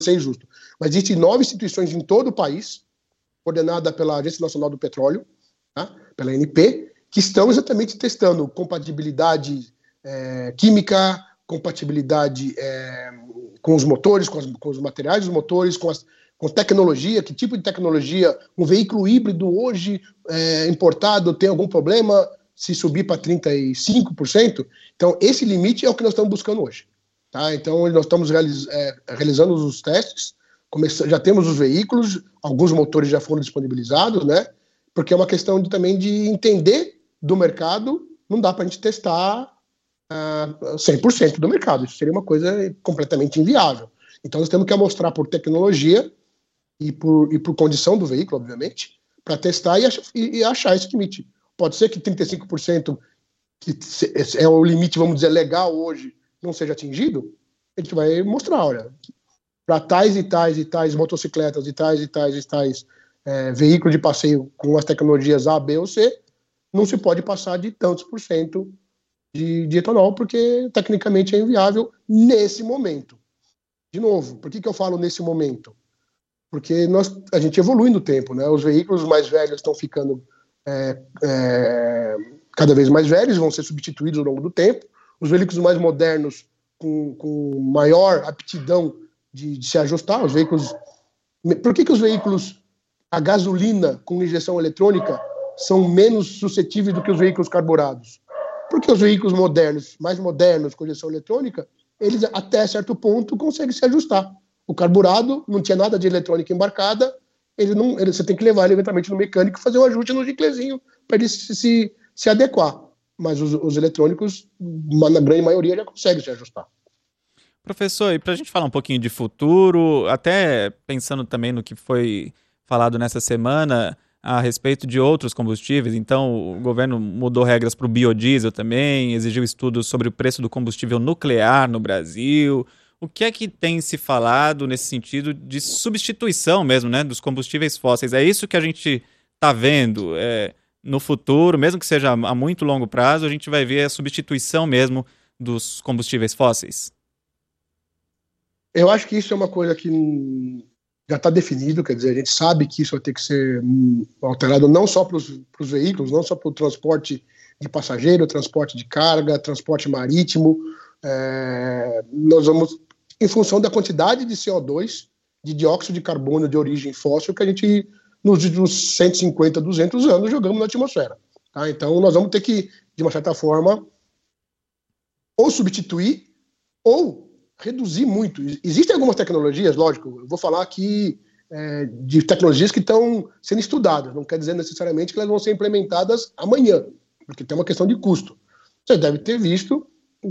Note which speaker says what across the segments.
Speaker 1: ser injusto, mas existem 9 instituições em todo o país, coordenada pela Agência Nacional do Petróleo, tá? Pela ANP, que estão exatamente testando compatibilidade química, compatibilidade com os motores, com os materiais dos motores, com tecnologia, que tipo de tecnologia, um veículo híbrido hoje importado tem algum problema se subir para 35%? Então, esse limite é o que nós estamos buscando hoje. Tá? Então, nós estamos realizando os testes, já temos os veículos, alguns motores já foram disponibilizados, né? Porque é uma questão também de entender do mercado, não dá para a gente testar 100% do mercado, isso seria uma coisa completamente inviável. Então, nós temos que mostrar por tecnologia e por condição do veículo, obviamente, para testar e achar esse limite. Pode ser que 35%, que é o limite, vamos dizer, legal hoje, não seja atingido, a gente vai mostrar, olha, para tais e tais e tais motocicletas e tais e tais e tais veículos de passeio com as tecnologias A, B ou C, não se pode passar de tantos por cento de etanol, porque tecnicamente é inviável nesse momento. De novo, por que eu falo nesse momento? Porque a gente evolui no tempo, né? Os veículos mais velhos estão ficando cada vez mais velhos, vão ser substituídos ao longo do tempo. Os veículos mais modernos, com maior aptidão de se ajustar, os veículos... Por que os veículos a gasolina com injeção eletrônica são menos suscetíveis do que os veículos carburados? Porque os veículos modernos, mais modernos, com injeção eletrônica, eles até certo ponto conseguem se ajustar. O carburado não tinha nada de eletrônica embarcada, você tem que levar ele eventualmente no mecânico e fazer um ajuste no giclezinho para ele se adequar. Mas os eletrônicos, na grande maioria, já conseguem se ajustar.
Speaker 2: Professor, e para a gente falar um pouquinho de futuro, até pensando também no que foi falado nessa semana a respeito de outros combustíveis, então o governo mudou regras para o biodiesel também, exigiu estudos sobre o preço do combustível nuclear no Brasil. O que é que tem se falado nesse sentido de substituição mesmo, né, dos combustíveis fósseis? É isso que a gente está vendo no futuro, mesmo que seja a muito longo prazo, a gente vai ver a substituição mesmo dos combustíveis fósseis?
Speaker 1: Eu acho que isso é uma coisa que já está definido, quer dizer, a gente sabe que isso vai ter que ser alterado não só para os veículos, não só para o transporte de passageiro, transporte de carga, transporte marítimo. Nós vamos, em função da quantidade de CO2, de dióxido de carbono de origem fóssil, que a gente, nos últimos 150, 200 anos, jogamos na atmosfera. Tá? Então, nós vamos ter que, de uma certa forma, ou substituir, ou reduzir muito. Existem algumas tecnologias, lógico, eu vou falar aqui de tecnologias que estão sendo estudadas, não quer dizer necessariamente que elas vão ser implementadas amanhã, porque tem uma questão de custo. Você deve ter visto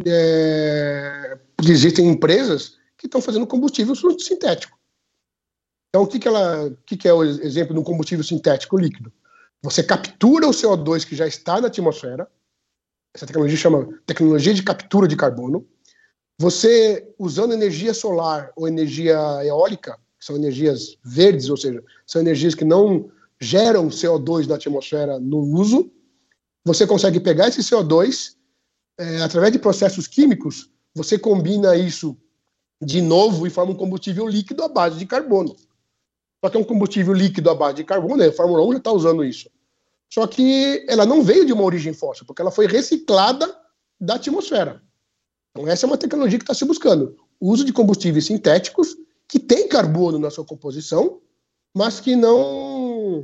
Speaker 1: que existem empresas que estão fazendo combustível sintético. Então, o que é o exemplo de um combustível sintético líquido? Você captura o CO2 que já está na atmosfera, essa tecnologia chama tecnologia de captura de carbono. Você, usando energia solar ou energia eólica, que são energias verdes, ou seja, são energias que não geram CO2 na atmosfera no uso, você consegue pegar esse CO2, através de processos químicos, você combina isso de novo e forma um combustível líquido à base de carbono. Só que é um combustível líquido à base de carbono, a Fórmula 1 já está usando isso. Só que ela não veio de uma origem fóssil, porque ela foi reciclada da atmosfera. Então essa é uma tecnologia que está se buscando. O uso de combustíveis sintéticos que tem carbono na sua composição, mas que não...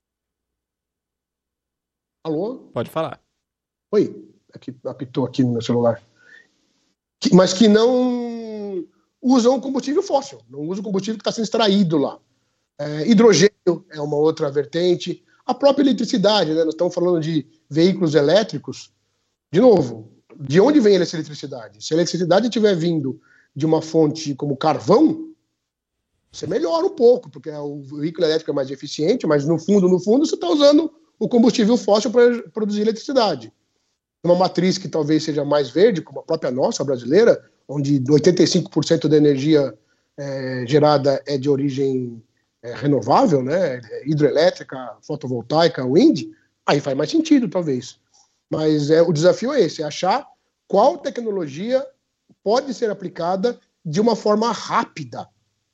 Speaker 1: Alô?
Speaker 2: Pode falar.
Speaker 1: Oi, aqui, apitou aqui no meu celular. Mas que não usam combustível fóssil, não usam combustível que está sendo extraído lá. Hidrogênio é uma outra vertente. A própria eletricidade, né? Nós estamos falando de veículos elétricos. De novo, de onde vem essa eletricidade? Se a eletricidade estiver vindo de uma fonte como carvão, você melhora um pouco, porque o veículo elétrico é mais eficiente, mas no fundo, você está usando o combustível fóssil para produzir eletricidade. Uma matriz que talvez seja mais verde, como a própria nossa, a brasileira, onde 85% da energia gerada é de origem renovável, né? Hidroelétrica, fotovoltaica, wind, aí faz mais sentido, talvez. Mas o desafio é esse, é achar qual tecnologia pode ser aplicada de uma forma rápida.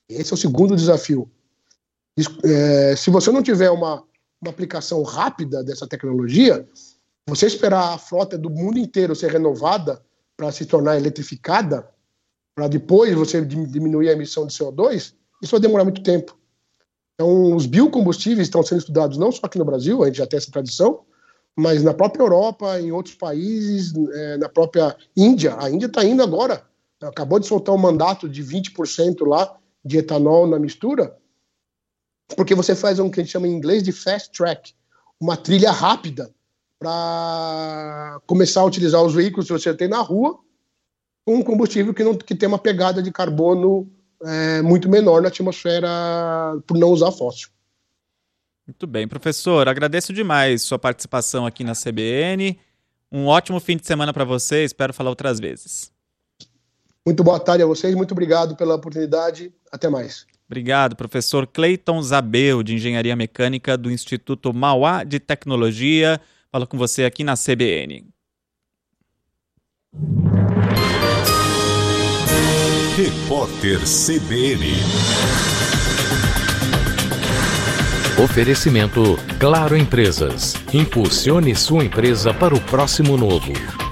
Speaker 1: Esse é o segundo desafio. Se você não tiver uma aplicação rápida dessa tecnologia, você esperar a frota do mundo inteiro ser renovada para se tornar eletrificada, para depois você diminuir a emissão de CO2, isso vai demorar muito tempo. Então, os biocombustíveis estão sendo estudados não só aqui no Brasil, a gente já tem essa tradição, mas na própria Europa, em outros países, na própria Índia. A Índia está indo agora, acabou de soltar um mandato de 20% lá de etanol na mistura, porque você faz o que a gente chama em inglês de fast track, uma trilha rápida para começar a utilizar os veículos que você tem na rua com um combustível que tem uma pegada de carbono muito menor na atmosfera por não usar fóssil.
Speaker 2: Muito bem, professor, agradeço demais sua participação aqui na CBN. Um ótimo fim de semana para você, espero falar outras vezes.
Speaker 1: Muito boa tarde a vocês, muito obrigado pela oportunidade, até mais.
Speaker 2: Obrigado, professor Cleiton Zabel, de Engenharia Mecânica do Instituto Mauá de Tecnologia. Falo com você aqui na CBN.
Speaker 3: Repórter CBN.
Speaker 4: Oferecimento Claro Empresas. Impulsione sua empresa para o próximo novo.